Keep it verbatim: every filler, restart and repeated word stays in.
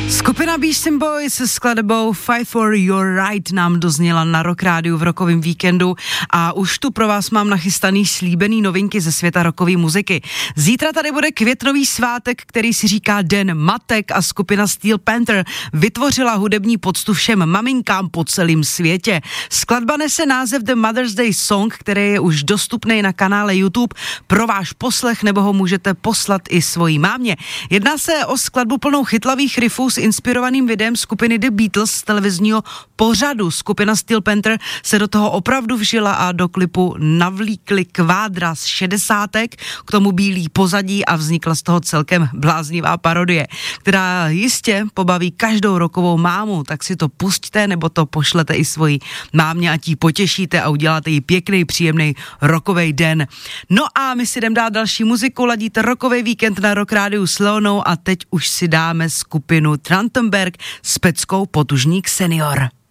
Skupina Beastie Boys se skladbou Fight for Your Right nám dozněla na Rock Rádiu v rokovém víkendu a už tu pro vás mám nachystaný slíbený novinky ze světa rockové muziky. Zítra tady bude květnový svátek, který si říká Den matek a skupina Steel Panther vytvořila hudební poctu všem maminkám po celém světě. Skladba nese název The Mother's Day Song, který je už dostupný na kanále YouTube pro váš poslech, nebo ho můžete poslat i svojí mámě. Jedná se o skladbu plnou chytlavých riffů s inspirovaným videem skupiny The Beatles z televizního pořadu. Skupina Steel Panther se do toho opravdu vžila a do klipu navlíkli kvádra z šedesátek, k tomu bílý pozadí a vznikla z toho celkem bláznivá parodie, která jistě pobaví každou rokovou mámu, tak si to pusťte nebo to pošlete i svojí mámě, ať jí potěšíte a uděláte jí pěkný, příjemný rokovej den. No a my si jdem dát další muziku, ladíte rokovej víkend na Rock Rádiu s Leonou a teď už si dáme skupinu Trachtenberg s peckou Potužník senior.